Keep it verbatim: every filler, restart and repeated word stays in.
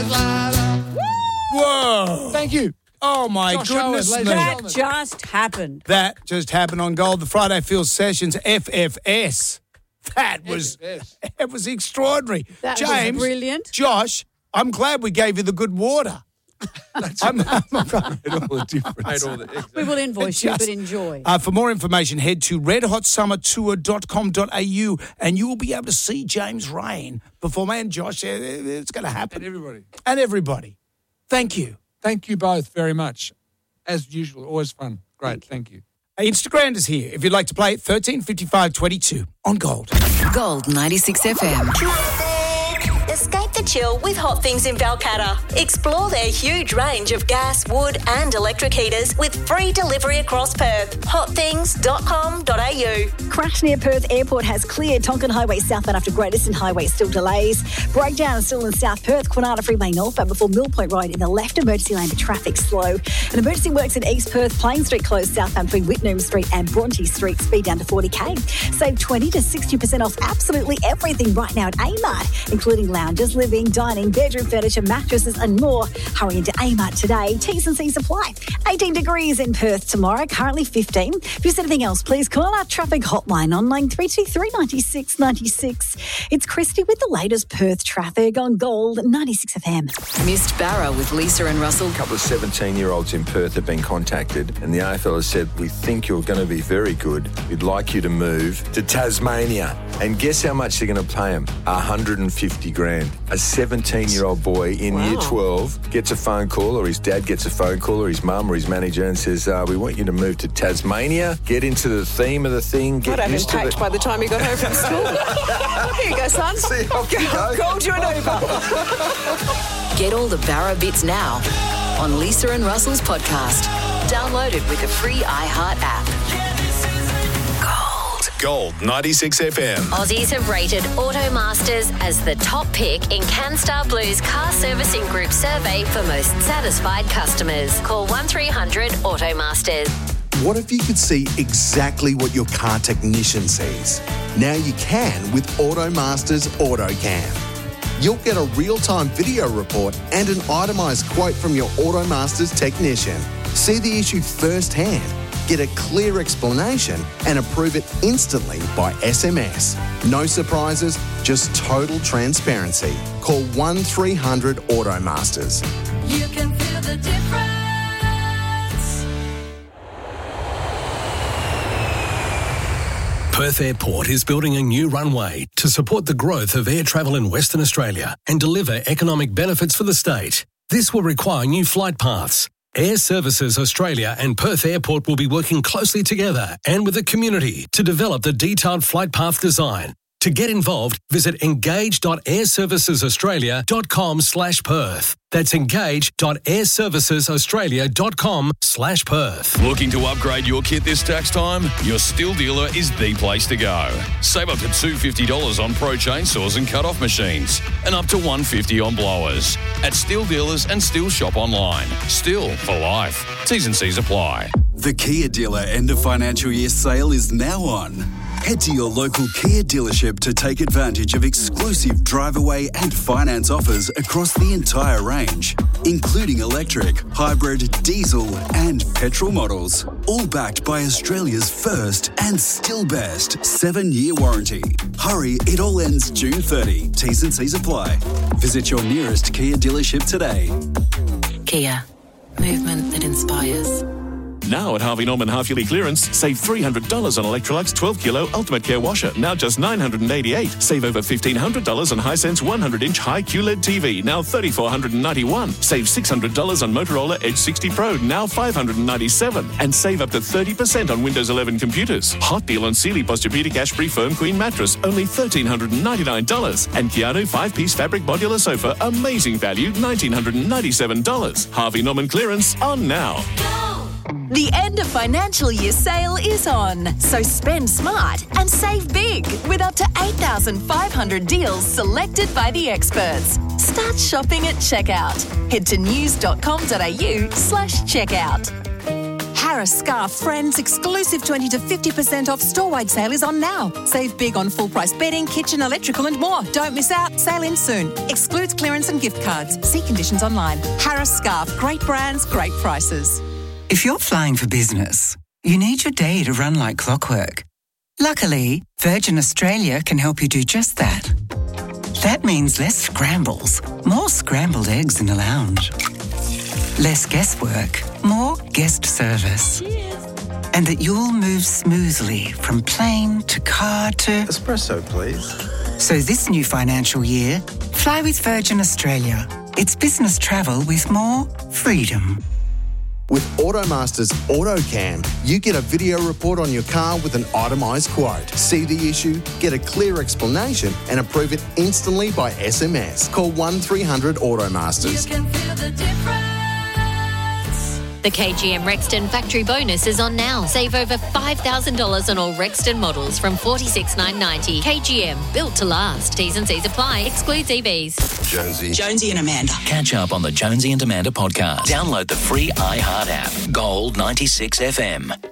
Whoa. Thank you. Oh, my Josh goodness Owen, me. ladies and That just happened. That just happened on Gold, the Friday Field Sessions F F S. That was F F S. it was extraordinary. That was James, brilliant. Josh, I'm glad we gave you the good water. I'm, I'm, Made all the difference. Made all the, We will invoice you, Just- but enjoy. Uh, for more information, head to red hot summer tour dot com dot a u and you will be able to see James Rain perform. And Josh, uh, it's going to happen. and everybody. And everybody. Thank you. Thank you both very much. As usual, always fun. Great, thank you. Instagram is here. If you'd like to play, thirteen fifty-five twenty-two on Gold. Gold ninety-six F M. Escape the chill with Hot Things in Balcatta. Explore their huge range of gas, wood and electric heaters with free delivery across Perth. hot things dot com dot a u. Crash near Perth Airport has cleared. Tonkin Highway southbound after Great Eastern Highway still delays. Breakdown still in South Perth. Quinata Freeway northbound before Mill Point Road in the left emergency lane. The traffic slow. An emergency works in East Perth. Plain Street closed southbound between Whitnome Street and Bronte Street. Speed down to forty k. Save twenty to sixty percent off absolutely everything right now at A-Mart, including lounges, living, dining, bedroom furniture, mattresses and more. Hurry into A-Mart today. T's and C's apply. eighteen degrees in Perth tomorrow, currently fifteen. If there's anything else, please call our traffic hotline on nine three two three nine six nine six. It's Christy with the latest Perth traffic on Gold ninety-six F M. Missed Barra with Lisa and Russell. A couple of seventeen-year-olds in Perth have been contacted and the A F L has said, we think you're going to be very good. We'd like you to move to Tasmania. And guess how much they're going to pay them? one hundred fifty grand. A seventeen-year-old boy in Wow. year twelve gets a phone call, or his dad gets a phone call, or his mum or his manager, and says, uh, we want you to move to Tasmania, get into the theme of the thing, get I'd have him used to packed the... by the time he got home from school. Here you go, son. See, off you go. Called you an Uber. Get all the Barra bits now on Lisa and Russell's podcast. Download it with the free iHeart app. Gold ninety-six F M. Aussies have rated Automasters as the top pick in CanStar Blue's car servicing group survey for most satisfied customers. Call one three hundred Automasters. What if you could see exactly what your car technician sees? Now you can with Automasters AutoCam. You'll get a real-time video report and an itemised quote from your Automasters technician. See the issue firsthand, get a clear explanation and approve it instantly by S M S. No surprises, just total transparency. Call one three hundred Automasters. You can feel the difference. Perth Airport is building a new runway to support the growth of air travel in Western Australia and deliver economic benefits for the state. This will require new flight paths. Air Services Australia and Perth Airport will be working closely together and with the community to develop the detailed flight path design. To get involved, visit engage dot air services australia dot com slash Perth. That's engage dot air services australia dot com slash Perth. Looking to upgrade your kit this tax time? Your Stihl dealer is the place to go. Save up to two hundred fifty dollars on pro chainsaws and cut-off machines and up to one hundred fifty dollars on blowers. At Stihl dealers and Stihl shop online. Stihl for life. T's and C's apply. The Kia dealer end of financial year sale is now on. Head to your local Kia dealership to take advantage of exclusive drive away and finance offers across the entire range, including electric, hybrid, diesel and petrol models, all backed by Australia's first and still best seven-year warranty. Hurry, it all ends June thirtieth. T's and C's apply. Visit your nearest Kia dealership today. Kia. Movement that inspires. Now at Harvey Norman half-yearly clearance, save three hundred dollars on Electrolux twelve kilo Ultimate Care washer, now just nine hundred eighty-eight dollars. Save over fifteen hundred dollars on Hisense one hundred inch high Q L E D T V, now three thousand four hundred ninety-one dollars. Save six hundred dollars on Motorola Edge sixty Pro, now five hundred ninety-seven dollars. And save up to thirty percent on Windows eleven computers. Hot deal on Sealy Posturepedic Ash-Free Firm Queen Mattress, only one thousand three hundred ninety-nine dollars. And Keanu five-piece fabric modular sofa, amazing value, one thousand nine hundred ninety-seven dollars. Harvey Norman clearance on now. The end of financial year sale is on, so spend smart and save big with up to eight thousand five hundred deals selected by the experts. Start shopping at checkout. Head to news dot com dot a u slash checkout. Harris Scarf Friends exclusive twenty to fifty percent off store-wide sale is on now. Save big on full-price bedding, kitchen, electrical and more. Don't miss out. Sale ends soon. Excludes clearance and gift cards. See conditions online. Harris Scarf. Great brands, great prices. If you're flying for business, you need your day to run like clockwork. Luckily, Virgin Australia can help you do just that. That means less scrambles, more scrambled eggs in the lounge. Less guesswork, more guest service. Cheers. And that you'll move smoothly from plane to car to... Espresso, please. So this new financial year, fly with Virgin Australia. It's business travel with more freedom. With Automasters AutoCam, you get a video report on your car with an itemised quote. See the issue, get a clear explanation and approve it instantly by S M S. Call one three hundred Automasters. You can feel the difference. The K G M Rexton factory bonus is on now. Save over five thousand dollars on all Rexton models from forty-six thousand nine hundred ninety dollars. K G M, built to last. T's and C's apply. Excludes E Bs. Jonesy. Jonesy and Amanda. Catch up on the Jonesy and Amanda podcast. Download the free iHeart app. Gold ninety-six F M.